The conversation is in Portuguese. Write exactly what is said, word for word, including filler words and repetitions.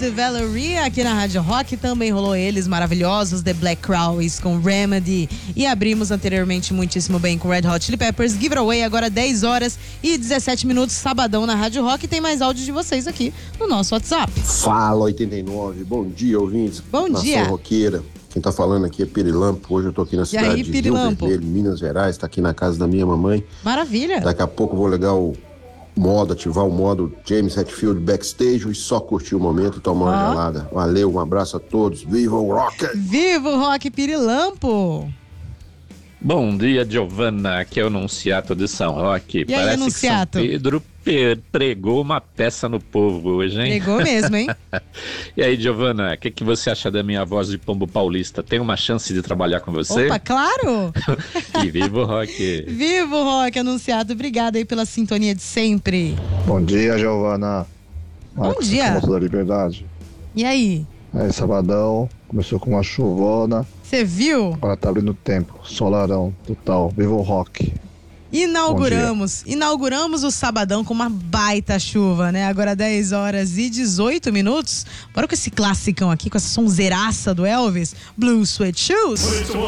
e Valerie aqui na Rádio Rock. Também rolou eles maravilhosos, The Black Crowes com Remedy. E abrimos anteriormente muitíssimo bem com Red Hot Chili Peppers, Give It Away, agora dez horas e dezessete minutos, sabadão na Rádio Rock. Tem mais áudio de vocês aqui no nosso WhatsApp. Fala oitenta e nove, bom dia, ouvintes. Bom Nação dia. Roqueira. Quem tá falando aqui é Pirilampo. Hoje eu tô aqui na cidade aí, de Rio Pirilampo? Vermelho, Minas Gerais. Tá aqui na casa da minha mamãe. Maravilha. Daqui a pouco eu vou ligar o modo, ativar o modo James Hetfield Backstage e só curtir o momento e tomar uma Ó. gelada. Valeu, um abraço a todos. Viva o Rocker! Viva o Rock Pirilampo. Bom dia, Giovana, aqui é o Nunciato de São Roque. E aí, Parece Nunciato? que São Pedro pe- pregou uma peça no povo hoje, hein? Pegou mesmo, hein? E aí, Giovana, o que, que você acha da minha voz de pombo paulista? Tem uma chance de trabalhar com você? Opa, claro. E viva o rock! Viva o Rock Anunciado. Obrigada aí pela sintonia de sempre. Bom dia, Giovana. Marcos, dia. Moço da Liberdade. E aí? É, sabadão, começou com uma chuvona, Você viu? agora tá abrindo tempo, solarão, total, viva o rock. Inauguramos, inauguramos o sabadão com uma baita chuva, né? Agora dez horas e dezoito minutos. Bora com esse classicão aqui, com essa sonzeiraça do Elvis, Blue Suede Shoes.